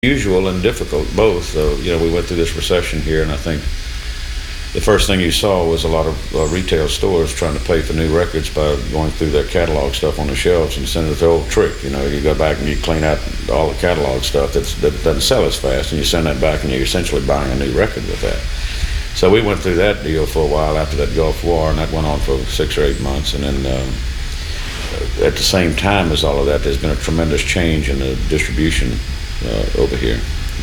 usual and difficult, both. So, we went through this recession here, and I think the first thing you saw was a lot of retail stores trying to pay for new records by going through their catalog stuff on the shelves and sending it the old trick. You go back and you clean out all the catalog stuff that doesn't sell as fast, and you send that back, and you're essentially buying a new record with that. So we went through that deal for a while after that Gulf War, and that went on for 6 or 8 months. And then at the same time as all of that, there's been a tremendous change in the distribution over here.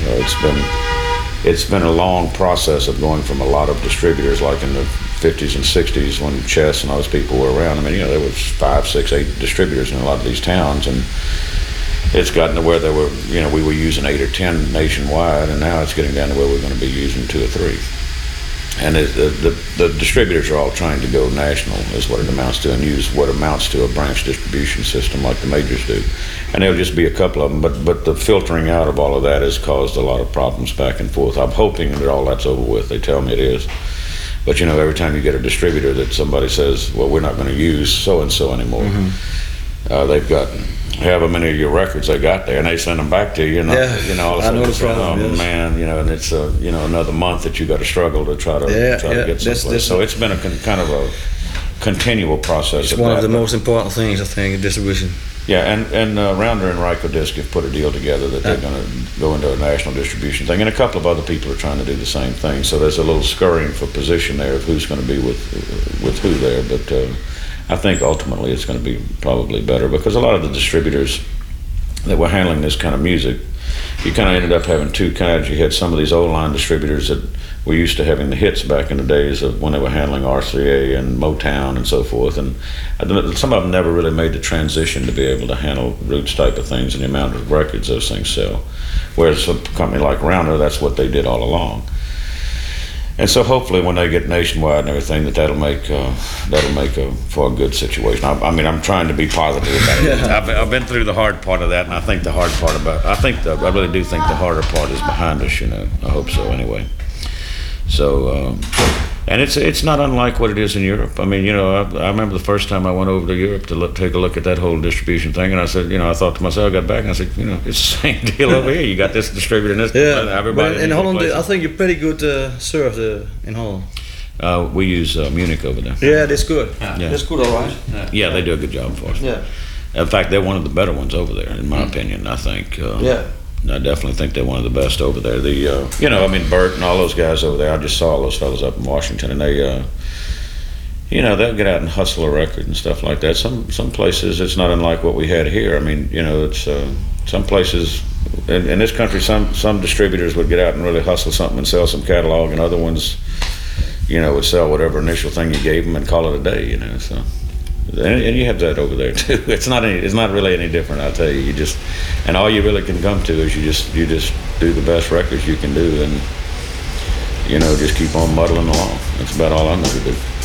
It's been a long process of going from a lot of distributors, like in the 50s and 60s when Chess and those people were around. I mean, there was 5, 6, 8 distributors in a lot of these towns, and it's gotten to where we were using 8 or 10 nationwide, and now it's getting down to where we're going to be using 2 or 3. And the distributors are all trying to go national, is what it amounts to, and use what amounts to a branch distribution system like the majors do. And there'll just be a couple of them, but the filtering out of all of that has caused a lot of problems back and forth. I'm hoping that all that's over with. They tell me it is. But every time you get a distributor that somebody says, well, we're not going to use so-and-so anymore, they've got however many of your records they got there, and they send them back to you, and all of a sudden it's man, and it's another month that you got to struggle to try to get someplace. So it's been a kind of a continual process. It's one of the most important things, I think, distribution. Yeah, and Rounder and Rykodisc have put a deal together that they're going to go into a national distribution thing, and a couple of other people are trying to do the same thing. So there's a little scurrying for position there of who's going to be with who there, but I think ultimately it's going to be probably better, because a lot of the distributors that were handling this kind of music, you kind of ended up having 2 kinds. You had some of these old line distributors that were used to having the hits back in the days of when they were handling RCA and Motown and so forth, and some of them never really made the transition to be able to handle roots type of things and the amount of records those things sell. Whereas a company like Rounder, that's what they did all along. And so hopefully when they get nationwide and everything, that'll make for a good situation. I mean, I'm trying to be positive about it. I've been through the hard part of that, and I think the hard part I really do think the harder part is behind us. I hope so anyway. So, and it's not unlike what it is in Europe. I mean, I remember the first time I went over to Europe to take a look at that whole distribution thing, and I said, I thought to myself, I got back and I said, it's the same deal over here. You got this distributor and this. Everybody. But in Holland, I think you're pretty good served in Holland. We use Munich over there. Yeah, that's good. Yeah. That's good, all right. Yeah, they do a good job for us. Yeah. In fact, they're one of the better ones over there, in my opinion. I think. I definitely think they're one of the best over there. Bert and all those guys over there, I just saw all those fellas up in Washington, and they, they'll get out and hustle a record and stuff like that. Some places it's not unlike what we had here. I mean, it's some places in this country, some distributors would get out and really hustle something and sell some catalog, and other ones, would sell whatever initial thing you gave them and call it a day. So. And you have that over there too. It's not really any different, I'll tell you. And all you really can come to is you just do the best records you can do, and just keep on muddling along. That's about all I know to do.